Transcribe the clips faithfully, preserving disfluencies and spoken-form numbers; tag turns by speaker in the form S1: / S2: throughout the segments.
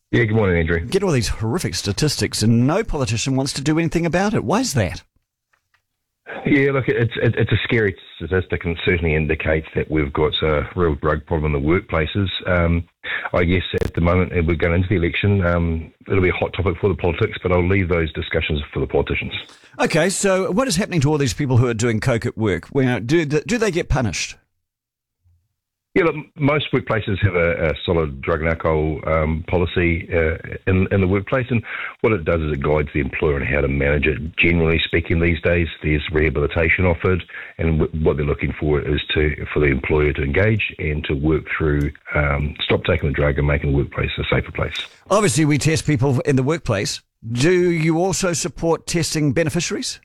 S1: Yeah, good morning, Andrew.
S2: Get all these horrific statistics and no politician wants to do anything about it. Why is that?
S1: Yeah, look, it's it's a scary statistic and certainly indicates that we've got a real drug problem in the workplaces. Um, I guess at the moment, we're going into the election, um, it'll be a hot topic for the politics, but I'll leave those discussions for the politicians.
S2: Okay, so what is happening to all these people who are doing coke at work? Well, do, do they get punished?
S1: Yeah, look, most workplaces have a, a solid drug and alcohol um, policy uh, in, in the workplace, and what it does is it guides the employer on how to manage it. Generally speaking, these days there's rehabilitation offered, and w- what they're looking for is to for the employer to engage and to work through, um, stop taking the drug and making the workplace a safer place.
S2: Obviously, we test people in the workplace. Do you also support testing beneficiaries?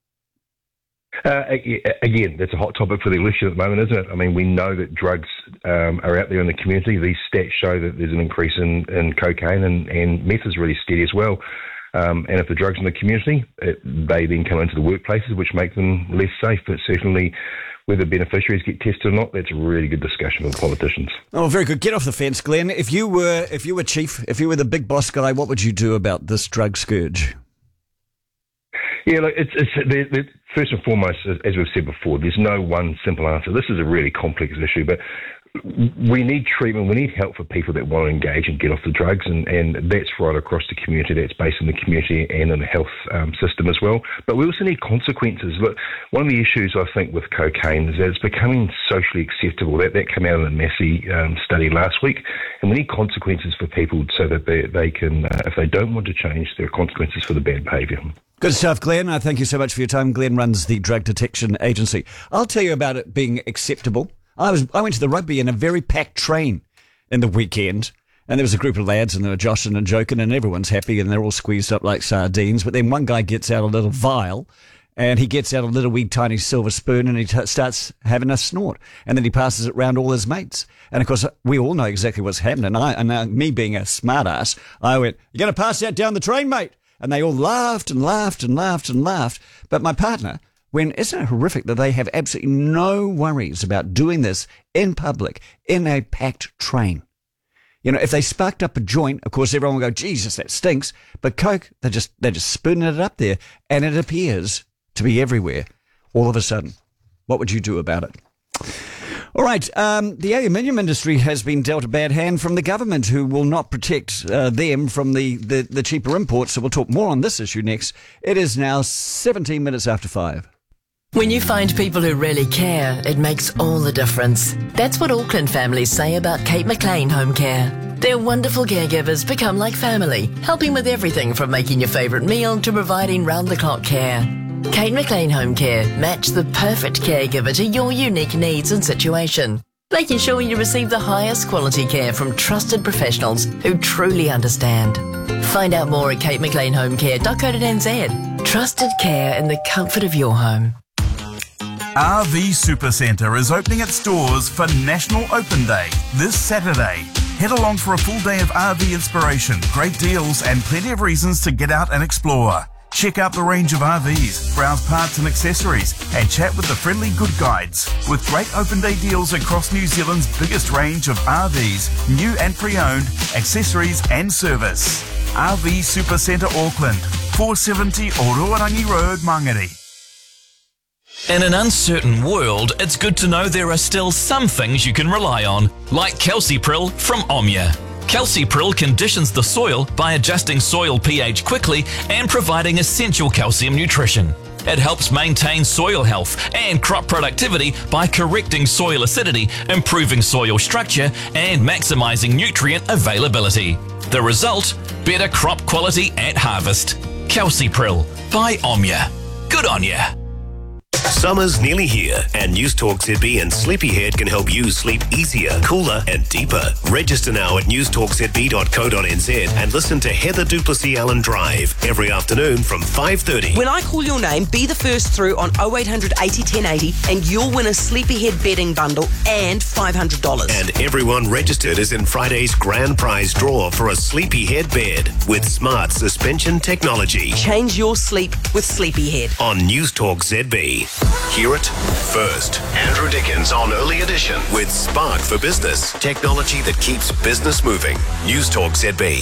S1: Uh, again, that's a hot topic for the election at the moment, isn't it? I mean, we know that drugs um, are out there in the community. These stats show that there's an increase in, in cocaine, and, and meth is really steady as well. Um, and if the drugs in the community, it, they then come into the workplaces, which make them less safe. But certainly, whether beneficiaries get tested or not, that's a really good discussion with politicians.
S2: Oh, very good. Get off the fence, Glenn. If you were, if you were chief, if you were the big boss guy, what would you do about this drug scourge?
S1: Yeah, look, it's, it's the, the, first and foremost, as we've said before, there's no one simple answer. This is a really complex issue, but we need treatment, we need help for people that want to engage and get off the drugs, and, and that's right across the community. That's based in the community and in the health um, system as well. But we also need consequences. Look, one of the issues I think with cocaine is that it's becoming socially acceptable. That that came out in a Massey um, study last week, and we need consequences for people so that they, they can, uh, if they don't want to change, there are consequences for the bad behaviour.
S2: Good stuff, Glenn. Uh, thank you so much for your time. Glenn runs the Drug Detection Agency. I'll tell you about it being acceptable. I was I went to the rugby in a very packed train in the weekend, and there was a group of lads, and they were joshing and joking, and everyone's happy, and they're all squeezed up like sardines. But then one guy gets out a little vial, and he gets out a little wee tiny silver spoon, and he t- starts having a snort, and then he passes it round all his mates. And of course, we all know exactly what's happening. I, and uh, me being a smart ass, I went, "You're going to pass that down the train, mate?" And they all laughed and laughed and laughed and laughed. But my partner, when isn't it horrific that they have absolutely no worries about doing this in public, in a packed train? You know, if they sparked up a joint, of course, everyone will go, Jesus, that stinks. But Coke, they're just, they're just spooning it up there, and it appears to be everywhere all of a sudden. What would you do about it? All right, um, the aluminium industry has been dealt a bad hand from the government, who will not protect uh, them from the, the, the cheaper imports. So we'll talk more on this issue next. It is now seventeen minutes after five.
S3: When you find people who really care, it makes all the difference. That's what Auckland families say about Kate McLean Home Care. Their wonderful caregivers become like family, helping with everything from making your favourite meal to providing round-the-clock care. Kate McLean Home Care match the perfect caregiver to your unique needs and situation, making sure you receive the highest quality care from trusted professionals who truly understand. Find out more at kate mclean home care dot co dot n z. Trusted care in the comfort of your home.
S4: R V Supercentre is opening its doors for National Open Day this Saturday. Head along for a full day of R V inspiration, great deals and plenty of reasons to get out and explore. Check out the range of R Vs, browse parts and accessories, and chat with the friendly good guides. With great open day deals across New Zealand's biggest range of R Vs, new and pre-owned, accessories and service. R V Supercentre Auckland, four seventy Ororangi Road, Mangere.
S5: In an uncertain world, it's good to know there are still some things you can rely on, like Calcipril from Omnia. Calcipril conditions the soil by adjusting soil pH quickly and providing essential calcium nutrition. It helps maintain soil health and crop productivity by correcting soil acidity, improving soil structure, and maximizing nutrient availability. The result? Better crop quality at harvest. Calcipril by Omnia. Good on ya.
S6: Summer's nearly here, and News Talk Z B and Sleepyhead can help you sleep easier, cooler and deeper. Register now at news talk z b dot co dot n z and listen to Heather Duplessis Allen Drive every afternoon from five thirty.
S7: When I call your name, be the first through on oh eight hundred eighty ten eighty and you'll win a Sleepyhead bedding bundle and five hundred dollars.
S6: And everyone registered is in Friday's grand prize draw for a Sleepyhead bed with smart suspension technology.
S7: Change your sleep with Sleepyhead.
S6: On News Talk Z B. Hear it first. Andrew Dickens on Early Edition with Spark for Business. Technology that keeps business moving. News Talk Z B.